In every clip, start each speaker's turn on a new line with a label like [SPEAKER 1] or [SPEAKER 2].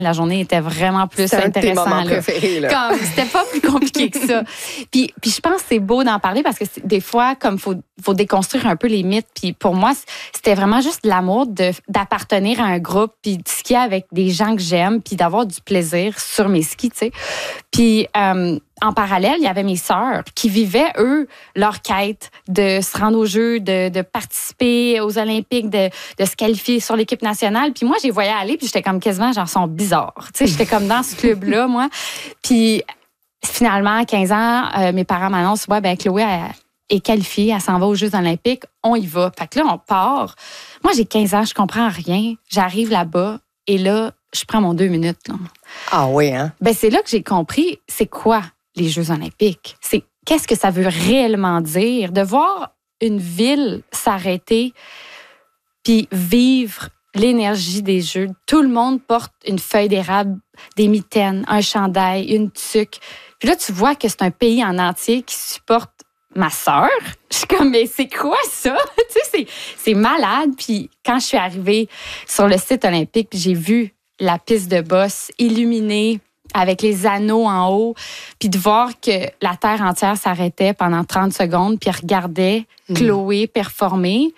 [SPEAKER 1] La journée était vraiment plus
[SPEAKER 2] c'est
[SPEAKER 1] intéressante.
[SPEAKER 2] C'est un de tes moments préférés, là.
[SPEAKER 1] C'était pas plus compliqué que ça. Puis je pense que c'est beau d'en parler parce que des fois, comme faut déconstruire un peu les mythes. Puis pour moi, c'était vraiment juste l'amour d'appartenir à un groupe, puis de skier avec des gens que j'aime, puis d'avoir du plaisir sur mes skis, tu sais. Puis en parallèle, il y avait mes sœurs qui vivaient, eux, leur quête de se rendre aux Jeux, de participer aux Olympiques, de se qualifier sur l'équipe nationale. Puis moi, j'ai voyais aller, puis j'étais comme quasiment, genre, sont bizarres. Tu sais, j'étais comme dans ce club-là, moi. Puis finalement, à 15 ans, mes parents m'annoncent, ouais, ben Chloé est qualifiée, elle s'en va aux Jeux olympiques, on y va. Fait que là, on part. Moi, j'ai 15 ans, je comprends rien. J'arrive là-bas, et là, je prends mon 2 minutes. Là.
[SPEAKER 2] Ah oui, hein?
[SPEAKER 1] Ben c'est là que j'ai compris, c'est quoi les Jeux olympiques? C'est qu'est-ce que ça veut réellement dire? De voir une ville s'arrêter puis vivre l'énergie des Jeux. Tout le monde porte une feuille d'érable, des mitaines, un chandail, une tuque. Puis là, tu vois que c'est un pays en entier qui supporte ma sœur. Je suis comme, mais c'est quoi ça? Tu sais, c'est malade. Puis quand je suis arrivée sur le site olympique, j'ai vu la piste de bosse illuminée avec les anneaux en haut, puis de voir que la Terre entière s'arrêtait pendant 30 secondes, puis regardait Chloé performer,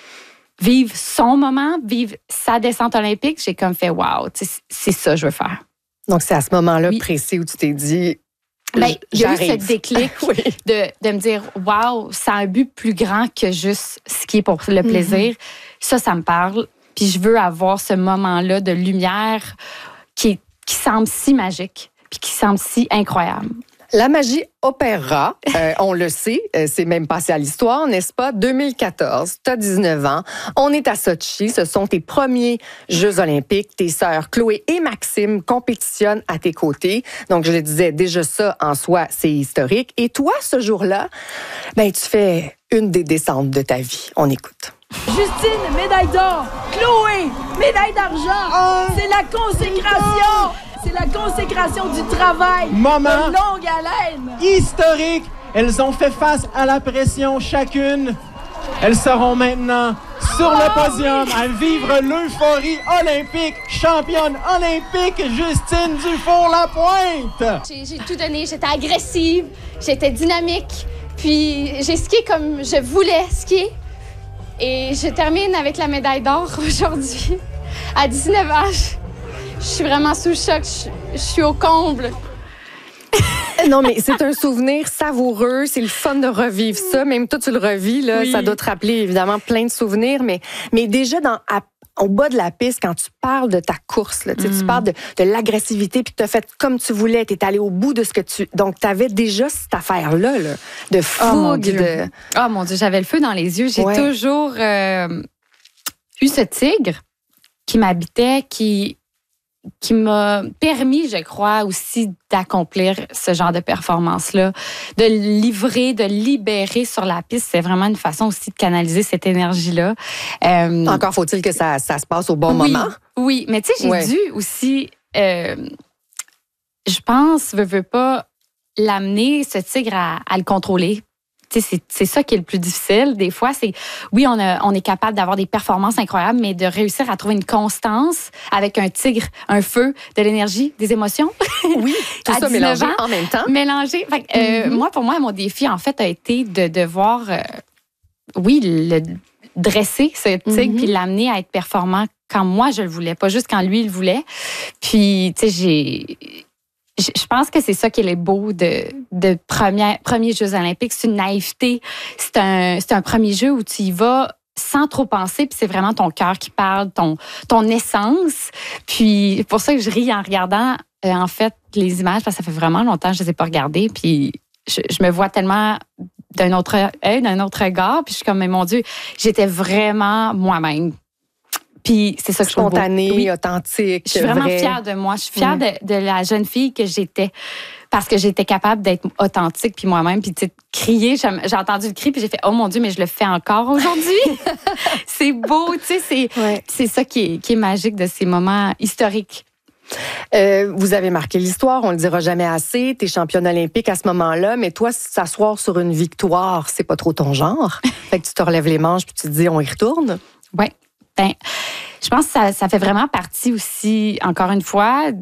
[SPEAKER 1] vivre son moment, vivre sa descente olympique, j'ai comme fait « wow, c'est ça que je veux faire ».
[SPEAKER 2] Donc, c'est à ce moment-là précis où tu t'es dit
[SPEAKER 1] ben, il y a eu ce déclic
[SPEAKER 2] oui.
[SPEAKER 1] de me dire « wow, ça a un but plus grand que juste skier pour le plaisir ». Ça me parle. Puis je veux avoir ce moment-là de lumière qui semble si magique, puis qui semble si incroyable.
[SPEAKER 2] La magie opéra, on le sait, c'est même passé à l'histoire, n'est-ce pas? 2014, tu as 19 ans, on est à Sochi, ce sont tes premiers Jeux olympiques, tes sœurs Chloé et Maxime compétitionnent à tes côtés. Donc, je le disais, déjà ça, en soi, c'est historique. Et toi, ce jour-là, ben, tu fais une des descentes de ta vie. On écoute.
[SPEAKER 3] Justine, médaille d'or. Chloé, médaille d'argent. C'est la consécration. C'est la consécration du travail.
[SPEAKER 4] Moment
[SPEAKER 3] de longue haleine.
[SPEAKER 4] Historique. Elles ont fait face à la pression chacune. Elles seront maintenant sur le podium à vivre l'euphorie olympique. Championne olympique, Justine Dufour-Lapointe.
[SPEAKER 5] J'ai tout donné. J'étais agressive. J'étais dynamique. Puis j'ai skié comme je voulais skier. Et je termine avec la médaille d'or aujourd'hui. À 19 ans, je suis vraiment sous le choc. Je suis au comble.
[SPEAKER 2] Non, mais c'est un souvenir savoureux. C'est le fun de revivre ça. Même toi, tu le revis. Là, oui. Ça doit te rappeler évidemment plein de souvenirs. Mais déjà, au bas de la piste, quand tu parles de ta course, là, tu parles de l'agressivité, puis tu as fait comme tu voulais, tu es allé au bout de ce que tu... Donc, tu avais déjà cette affaire-là, de fougue.
[SPEAKER 1] Oh mon Dieu, j'avais le feu dans les yeux. J'ai toujours eu ce tigre qui m'habitait, qui m'a permis, je crois, aussi d'accomplir ce genre de performance-là, de livrer, de libérer sur la piste. C'est vraiment une façon aussi de canaliser cette énergie-là.
[SPEAKER 2] Encore faut-il que ça se passe au bon moment.
[SPEAKER 1] Oui, mais tu sais, j'ai dû aussi, je pense, veux pas, l'amener, ce tigre, à le contrôler. C'est ça qui est le plus difficile. Des fois, oui, on est capable d'avoir des performances incroyables, mais de réussir à trouver une constance avec un tigre, un feu, de l'énergie, des émotions.
[SPEAKER 2] Oui, tout ça mélangé en même temps.
[SPEAKER 1] Mélangé. Pour moi, mon défi, en fait, a été de devoir, le dresser, ce tigre, puis l'amener à être performant quand moi, je le voulais, pas juste quand lui, il le voulait. Puis, tu sais, je pense que c'est ça qui est le beau de premiers Jeux olympiques. C'est une naïveté. C'est un premier jeu où tu y vas sans trop penser, puis c'est vraiment ton cœur qui parle, ton essence. Puis pour ça que je ris en regardant, en fait, les images, parce que ça fait vraiment longtemps que je les ai pas regardées, puis je me vois tellement d'un autre œil, d'un autre regard, puis je suis comme, mais mon Dieu, j'étais vraiment moi-même. Puis c'est ça que je trouve
[SPEAKER 2] spontanée, oui, authentique.
[SPEAKER 1] Je suis vraiment fière de moi. Je suis fière de la jeune fille que j'étais parce que j'étais capable d'être authentique puis moi-même. Puis tu sais, crier, j'ai entendu le cri puis j'ai fait « Oh mon Dieu, mais je le fais encore aujourd'hui! » C'est beau, tu sais, c'est ça qui est magique de ces moments historiques.
[SPEAKER 2] Vous avez marqué l'histoire, on le dira jamais assez. T'es championne olympique à ce moment-là, mais toi, s'asseoir sur une victoire, c'est pas trop ton genre. Fait que tu te relèves les manches puis tu te dis « On y retourne? »
[SPEAKER 1] Oui. Ben, je pense que ça fait vraiment partie aussi, encore une fois,